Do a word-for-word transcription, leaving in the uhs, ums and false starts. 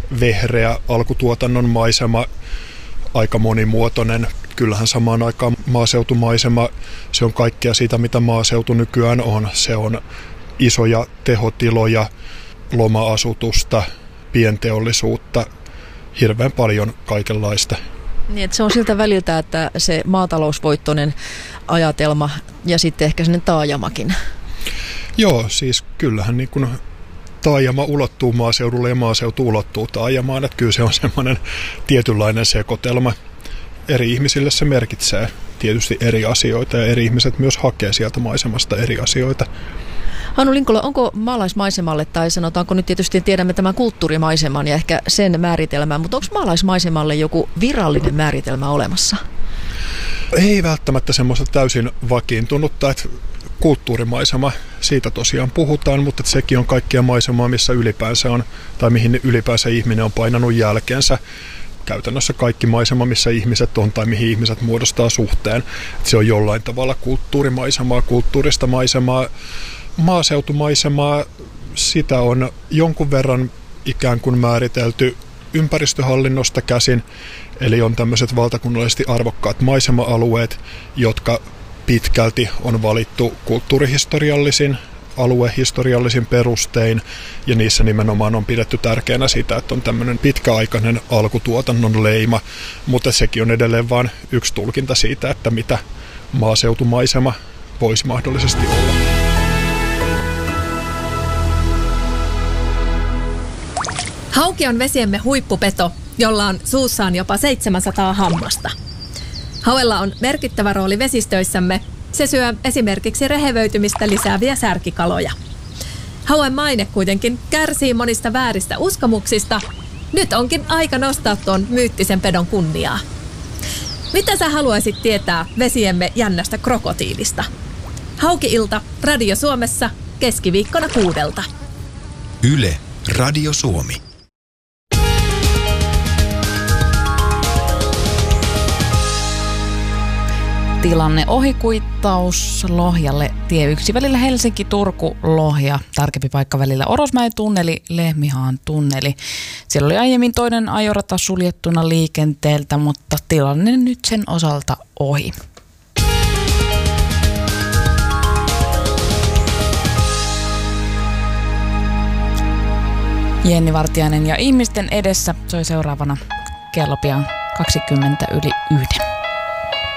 vehreä alkutuotannon maisema, aika monimuotoinen. Kyllähän samaan aikaan maaseutumaisema, se on kaikkea sitä, mitä maaseutu nykyään on. Se on isoja tehotiloja, loma-asutusta, pienteollisuutta, hirveän paljon kaikenlaista. Niin, että se on siltä väliltä, että se maatalousvoittoinen ajatelma ja sitten ehkä sinne taajamakin. Joo, siis kyllähän niin kuin taajama ulottuu maaseudulle ja maaseutu ulottuu taajamaan. Että kyllä se on semmoinen tietynlainen sekoitelma. Eri ihmisille se merkitsee tietysti eri asioita ja eri ihmiset myös hakee sieltä maisemasta eri asioita. Hannu Linkola, onko maalaismaisemalle, tai sanotaanko nyt tietysti tiedämme tämän kulttuurimaiseman ja ehkä sen määritelmän, mutta onko maalaismaisemalle joku virallinen määritelmä olemassa? Ei välttämättä semmoista täysin vakiintunutta, että kulttuurimaisema, siitä tosiaan puhutaan, mutta sekin on kaikkia maisemaa, missä ylipäänsä on, tai mihin ylipäänsä ihminen on painanut jälkeensä. Käytännössä kaikki maisema, missä ihmiset on tai mihin ihmiset muodostaa suhteen. Se on jollain tavalla kulttuurimaisemaa, kulttuurista maisemaa, maaseutumaisemaa. Sitä on jonkun verran ikään kuin määritelty ympäristöhallinnosta käsin, eli on tämmöiset valtakunnallisesti arvokkaat maisema-alueet, jotka pitkälti on valittu kulttuurihistoriallisin, aluehistoriallisin perustein, ja niissä nimenomaan on pidetty tärkeänä sitä, että on tämmöinen pitkäaikainen alkutuotannon leima, mutta sekin on edelleen vain yksi tulkinta siitä, että mitä maaseutumaisema voisi mahdollisesti olla. Hauki on vesiemme huippupeto, jolla on suussaan jopa seitsemänsataa hammasta. Hauella on merkittävä rooli vesistöissämme. Se syö esimerkiksi rehevöitymistä lisääviä särkikaloja. Hauen maine kuitenkin kärsii monista vääristä uskomuksista. Nyt onkin aika nostaa tuon myyttisen pedon kunniaa. Mitä sä haluaisit tietää vesiemme jännästä krokotiilista? Hauki-ilta Radio Suomessa keskiviikkona kuudelta. Yle Radio Suomi. Tilanne ohikuittaus Lohjalle tie yksi välillä Helsinki-Turku-Lohja, tarkempi paikka välillä Orosmäen tunneli, Lehmihaan tunneli. Siellä oli aiemmin toinen ajorata suljettuna liikenteeltä, mutta tilanne nyt sen osalta ohi. Jenni Vartiainen ja ihmisten edessä soi seuraavana kello pian kaksikymmentä yli yhden.